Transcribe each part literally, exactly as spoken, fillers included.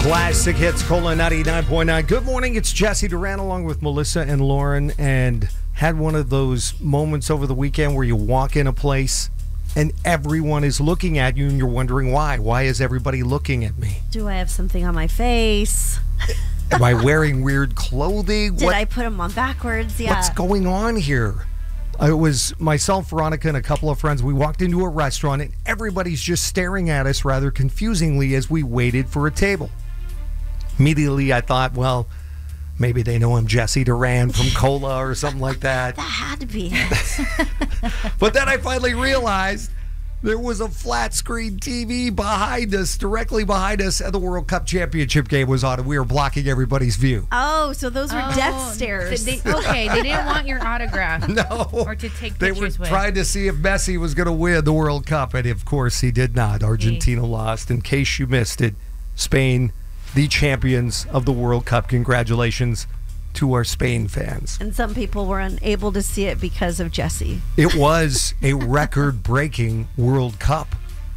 Classic Hits, Cola ninety-nine point nine. Good morning, it's Jesse Duran along with Melissa and Lauren, and had one of those moments over the weekend where you walk in a place and everyone is looking at you and you're wondering why. Why is everybody looking at me? Do I have something on my face? Am I wearing weird clothing? Did what, I put them on backwards? Yeah. What's going on here? It was myself, Veronica, and a couple of friends. We walked into a restaurant and everybody's just staring at us rather confusingly as we waited for a table. Immediately, I thought, well, maybe they know I'm Jesse Duran from Cola or something like that. That had to be it. But then I finally realized there was a flat screen T V behind us, directly behind us, and the World Cup Championship game was on, and we were blocking everybody's view. Oh, so those were Oh, death stares. They, okay, they didn't want your autograph. No. Or to take They were pictures with. trying to see if Messi was going to win the World Cup, and of course he did not. Argentina lost. In case you missed it, Spain, the champions of the World Cup. Congratulations to our Spain fans. And some people were unable to see it because of Jesse. It was a record-breaking World Cup.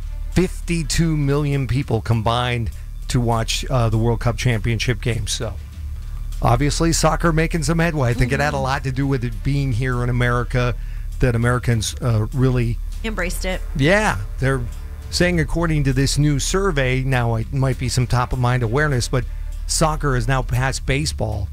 fifty-two million people combined to watch uh, the World Cup Championship game. So, obviously, soccer making some headway. I think mm-hmm. it had a lot to do with it being here in America, that Americans uh, really embraced it. Yeah, they're saying, according to this new survey, now it might be some top-of-mind awareness, but soccer has now passed baseball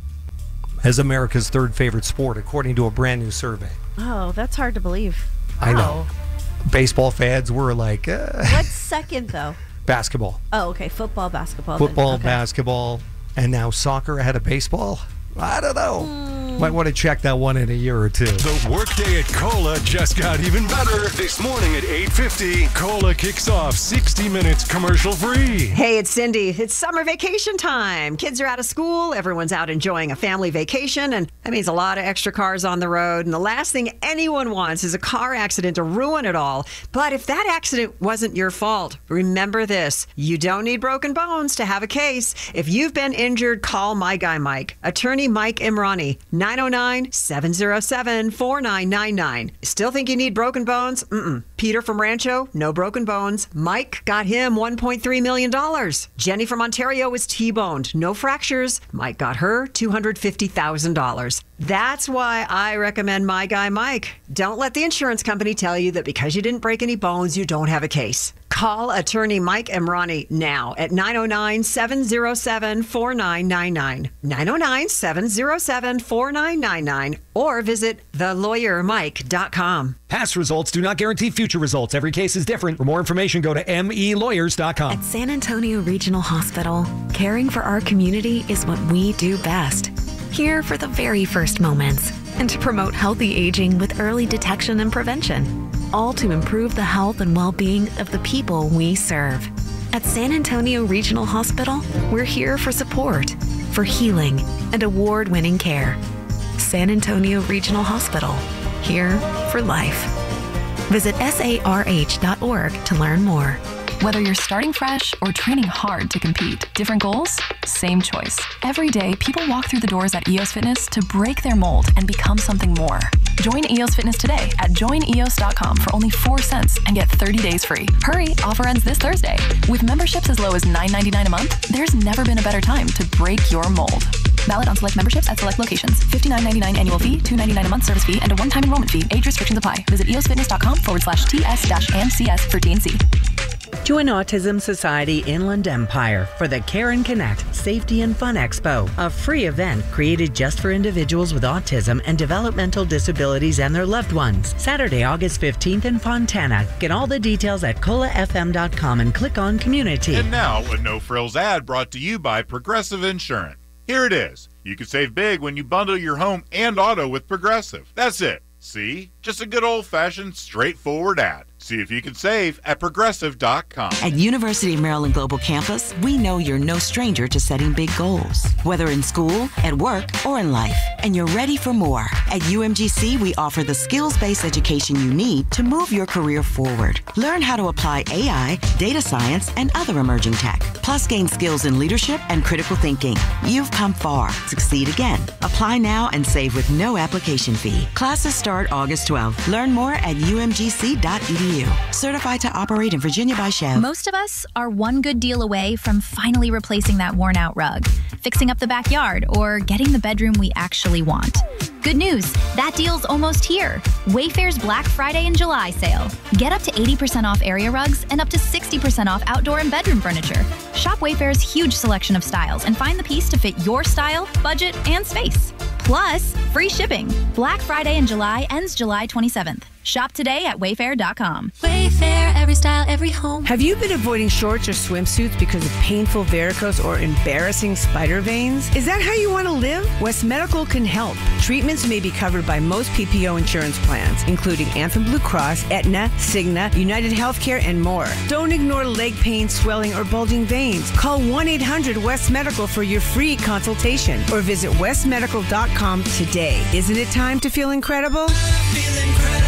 as America's third favorite sport, according to a brand new survey. Oh, that's hard to believe. I know. Baseball fans were like, uh, what's second, though? Basketball. Oh, okay. Football, basketball. Football, then. Okay. basketball, and now soccer ahead of baseball? I don't know. Mm. Might want to check that one in a year or two. The workday at Cola just got even better. This morning at eight fifty, Cola kicks off sixty minutes commercial free. Hey, it's Cindy. It's summer vacation time. Kids are out of school. Everyone's out enjoying a family vacation, and that means a lot of extra cars on the road. And the last thing anyone wants is a car accident to ruin it all. But if that accident wasn't your fault, remember this. You don't need broken bones to have a case. If you've been injured, call My Guy Mike. Attorney Mike Imrani, nine oh nine, seven oh seven, four nine nine nine. Still think you need broken bones? Mm-mm. Peter from Rancho, no broken bones. Mike got him one point three million dollars. Jenny from Ontario is T-boned, no fractures. Mike got her two hundred fifty thousand dollars. That's why I recommend My Guy Mike. Don't let the insurance company tell you that because you didn't break any bones, you don't have a case. Call attorney Mike Imrani now at nine oh nine, seven oh seven, four nine nine nine. nine oh nine, seven oh seven, four nine nine nine or visit the lawyer mike dot com. Past results do not guarantee future results. Every case is different. For more information, go to m e lawyers dot com. At San Antonio Regional Hospital, caring for our community is what we do best. Here for the very first moments and to promote healthy aging with early detection and prevention. All to improve the health and well-being of the people we serve. At San Antonio Regional Hospital, we're here for support, for healing, and award-winning care. San Antonio Regional Hospital, here for life. Visit S A R H dot org to learn more. Whether you're starting fresh or training hard to compete, different goals, same choice. Every day, people walk through the doors at E O S Fitness to break their mold and become something more. Join E O S Fitness today at join E O S dot com for only four cents and get thirty days free. Hurry, offer ends this Thursday. With memberships as low as nine ninety-nine a month, there's never been a better time to break your mold. Valid on select memberships at select locations. fifty-nine ninety-nine annual fee, two ninety-nine a month service fee, and a one-time enrollment fee. Age restrictions apply. Visit E O S fitness dot com forward slash T S dash M C S for T N C. Join Autism Society Inland Empire for the Care and Connect Safety and Fun Expo, a free event created just for individuals with autism and developmental disabilities and their loved ones. Saturday, August fifteenth in Fontana. Get all the details at cola f m dot com and click on Community. And now, a no-frills ad brought to you by Progressive Insurance. Here it is. You can save big when you bundle your home and auto with Progressive. That's it. See? Just a good old-fashioned, straightforward ad. See if you can save at progressive dot com. At University of Maryland Global Campus, we know you're no stranger to setting big goals, whether in school, at work, or in life. And you're ready for more. At U M G C, we offer the skills-based education you need to move your career forward. Learn how to apply A I, data science, and other emerging tech. Plus, gain skills in leadership and critical thinking. You've come far. Succeed again. Apply now and save with no application fee. Classes start August twelfth. Learn more at u m g c dot e d u. you. Certified to operate in Virginia by Chev. Most of us are one good deal away from finally replacing that worn-out rug, fixing up the backyard, or getting the bedroom we actually want. Good news, that deal's almost here. Wayfair's Black Friday and July sale. Get up to eighty percent off area rugs and up to sixty percent off outdoor and bedroom furniture. Shop Wayfair's huge selection of styles and find the piece to fit your style, budget, and space. Plus, free shipping. Black Friday in July ends July twenty-seventh. Shop today at wayfair dot com. Wayfair, every style, every home. Have you been avoiding shorts or swimsuits because of painful varicose or embarrassing spider veins? Is that how you want to live? West Medical can help. Treatments may be covered by most P P O insurance plans, including Anthem Blue Cross, Aetna, Cigna, United Healthcare, and more. Don't ignore leg pain, swelling, or bulging veins. Call one eight hundred West Medical for your free consultation or visit west medical dot com today. Isn't it time to feel incredible? Feel incredible.